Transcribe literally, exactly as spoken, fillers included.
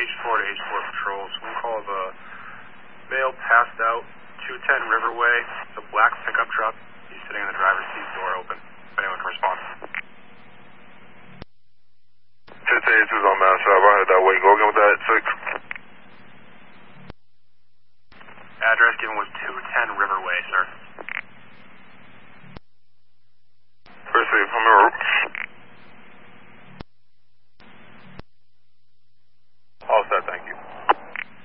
H four to H four patrols. One call of a male passed out, two ten Riverway, the black pickup